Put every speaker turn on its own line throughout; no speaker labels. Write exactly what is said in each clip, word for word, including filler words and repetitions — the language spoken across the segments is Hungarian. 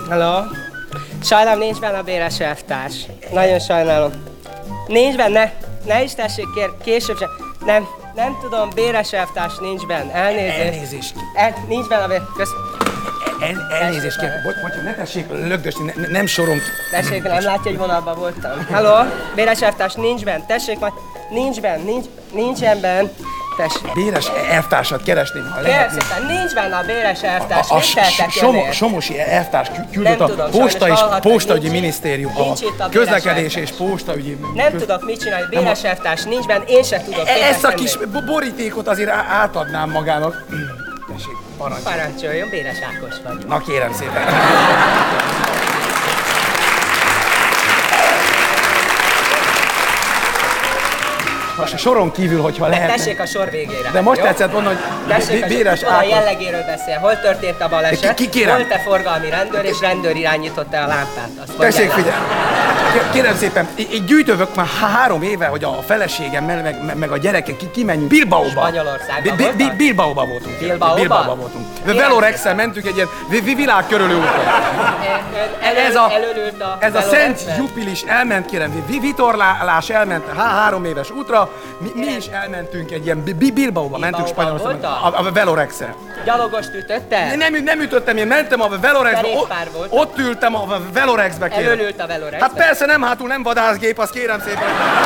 Halló? Sajnálom, nincs benne a béres elvtárs. Nagyon sajnálom. Nincs benne. Ne is tessék, kér, később sem. Nem, nem tudom, béres elvtárs nincs benne. Elnézést.
Elnézést.
El, nincs benne a béres. Kösz.
El, elnézést kérek. Bocs, bocs, ne tessék lögdösni, ne, ne, nem sorom.
Tessék, nem látja, hogy vonalban voltam. Halló? Béres elvtárs nincs benne. Tessék, majd nincs benne, nincs, nincsen benne. Tessék.
Béres elvtársat keresném, ha
Kérem
lehetne.
szépen, nincs benne a béres elvtárs.
A, a
Mit tehetek
somo,
ezért?
Somosi elvtárs kü-
Nem
küldött a
tudom,
Posta
sajnos
és
hallhatod,
Postaügyi
nincs-
Minisztérium,
nincs
a
itt a béres
közlekedés és
elvtárs.
postaügyi...
Nem
köz-
tudok mit csinálni, béres elvtárs nincs benne, én se tudok.
E-
képes
Ezt a
lenni.
kis bo- borítékot azért á- átadnám magának. Tessék, parancsolj.
Parancsoljon, Béres Ákos vagy.
Na kérem szépen. Most soron kívül, hogyha lehet.
Tessék a sor végére.
De most
jó?
tetszett volna, hogy
Tessék,
B- Béres
a, a
Ákos.
jellegéről beszél. Hol történt a baleset?
Ki- ki kérem?
Volt-e forgalmi rendőr, és rendőr irányította a lámpát? Azt
Tessék,
mondják.
figyelj! K- Kérem szépen, így így gyűjtövök már há- három éve, hogy a feleségemmel, meg, meg- meg a gyerekek ki, kimenjünk Bilbaóba.
Spanyolországban
Bi- bi- bi-
voltak?
Bilbaóba voltunk.
Bilbaóba?
Bilbaóba voltunk.
Milyen
Velorexel mentünk egy ilyen vi- vi- világkörülő úton.
Ön
Ez a,
elölült a
ez a Szent
Velorexben?
Jupilis elment, kérem, vi- vitorlás elment há- három éves útra, mi, mi is elmentünk egy ilyen bi- bi- Bilbaóba, mentünk
Bilbaóban
Spanyolországba. A, a Velorexel.
Gyalogost ütötte?
Nem, nem ütöttem, én mentem a Velorexbe,
Kerékpár volt.
ott, ott ültem a Velorexbe, kérem.
Elölült a Velorexben?
Hát persze nem hátul, nem vadászgép, azt kérem szépen.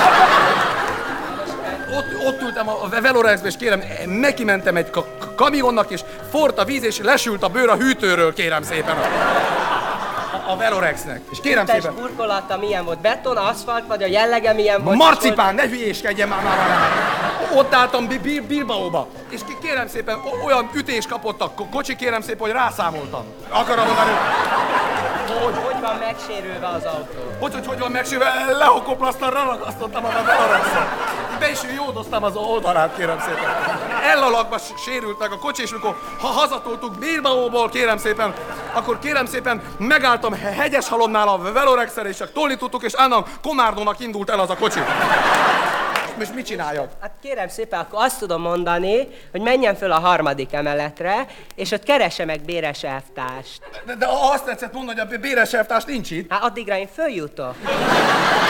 Ott, ott ültem a Velorexbe, és kérem, neki mentem egy ka- kamionnak, és forrt a víz, és lesült a bőr a hűtőről, kérem szépen. A, a Velorexnek. És kérem
Test
szépen,
burkolata milyen volt? Beton, aszfalt, vagy a jellege milyen volt?
marcipán, ne hülyéskedjen már, már, már, már. Ott álltam Bi- Bi- Bilbaóba, és ki- kérem szépen, o- olyan ütés kapott a ko- kocsi, kérem szépen, hogy rászámoltam. Akarom mondani, hogy...
Hogy van megsérülve az autó?
Hogy, hogy hogy van megsérve, lehokoplasztanra ragasztottam a Velorexet. Be is jódoztam az oldalát, kérem szépen. Ellalakba s- sérült meg a kocsi, és mikor ha hazatoltuk Bilbaóból, kérem szépen, akkor kérem szépen megálltam He- Hegyeshalomnál a Velorexel, és csak tolni tudtuk, és annak Komárdónak indult el az a kocsi. Most mit csináljak?
Hát kérem szépen, akkor azt tudom mondani, hogy menjen föl a harmadik emeletre, és ott keresse meg Béres elvtárst.
De, de azt tetszett mondani, hogy a Béres elvtárs nincs itt.
Hát addigra én följutok.